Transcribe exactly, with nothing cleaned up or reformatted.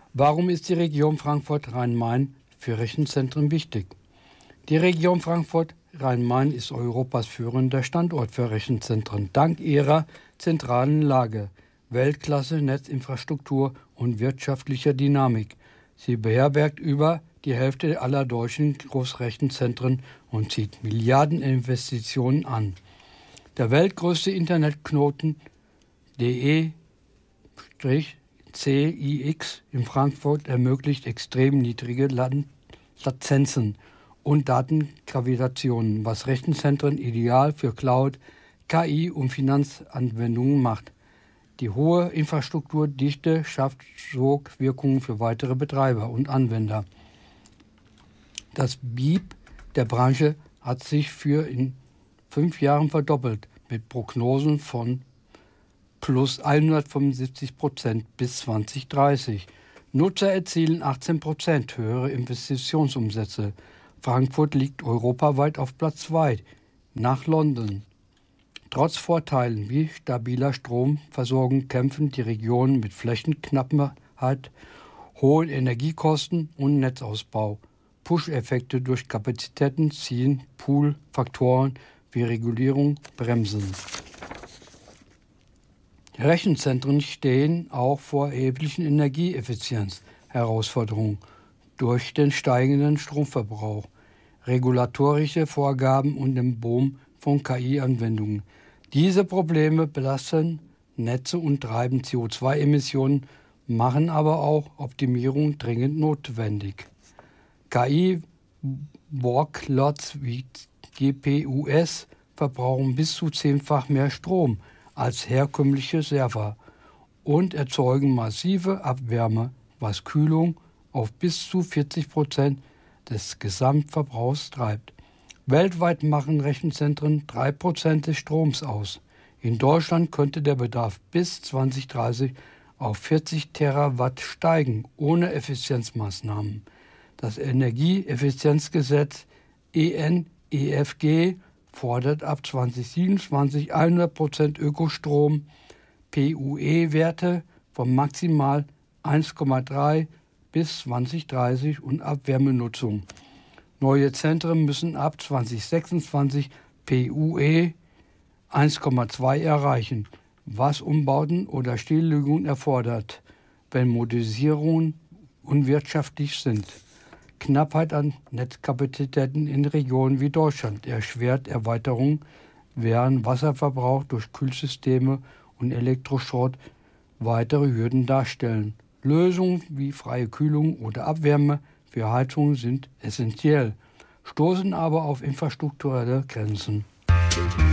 Warum ist die Region Frankfurt-Rhein-Main für Rechenzentren wichtig? Die Region Frankfurt-Rhein-Main ist Europas führender Standort für Rechenzentren, dank ihrer zentralen Lage, Weltklasse Netzinfrastruktur und wirtschaftlicher Dynamik. Sie beherbergt über die Hälfte aller deutschen Großrechenzentren und zieht Milliardeninvestitionen an. Der weltgrößte Internetknoten D E-C I X in Frankfurt ermöglicht extrem niedrige Latenzen und Datengravitationen, was Rechenzentren ideal für Cloud, K I und Finanzanwendungen macht. Die hohe Infrastrukturdichte schafft Sogwirkungen für weitere Betreiber und Anwender. Das B I P der Branche hat sich für in fünf Jahren verdoppelt, mit Prognosen von plus hundertfünfundsiebzig Prozent bis zwanzig dreißig. Nutzer erzielen achtzehn Prozent höhere Investitionsumsätze. Frankfurt liegt europaweit auf Platz zwei, nach London. Trotz Vorteilen wie stabiler Stromversorgung kämpfen die Regionen mit Flächenknappheit, hohen Energiekosten und Netzausbau. Push-Effekte durch Kapazitäten ziehen Pool-Faktoren wie Regulierung bremsen. Rechenzentren stehen auch vor erheblichen Energieeffizienzherausforderungen durch den steigenden Stromverbrauch, regulatorische Vorgaben und den Boom von K I-Anwendungen. Diese Probleme belasten Netze und treiben C O zwei Emissionen, machen aber auch Optimierung dringend notwendig. K I-Workloads wie G P Us verbrauchen bis zu zehnfach mehr Strom als herkömmliche Server und erzeugen massive Abwärme, was Kühlung auf bis zu vierzig Prozent des Gesamtverbrauchs treibt. Weltweit machen Rechenzentren drei Prozent des Stroms aus. In Deutschland könnte der Bedarf bis zwanzig dreißig auf vierzig Terawatt steigen, ohne Effizienzmaßnahmen. Das Energieeffizienzgesetz E N E F G fordert ab zwanzig siebenundzwanzig hundert Prozent Ökostrom, P U E-Werte von maximal eins Komma drei bis zwanzig dreißig und Abwärmenutzung. Neue Zentren müssen ab zwanzig sechsundzwanzig P U E eins Komma zwei erreichen, was Umbauten oder Stilllegungen erfordert, wenn Modernisierungen unwirtschaftlich sind. Knappheit an Netzkapazitäten in Regionen wie Deutschland erschwert Erweiterungen, während Wasserverbrauch durch Kühlsysteme und Elektroschrott weitere Hürden darstellen. Lösungen wie freie Kühlung oder Abwärme für Heizungen sind essentiell, stoßen aber auf infrastrukturelle Grenzen.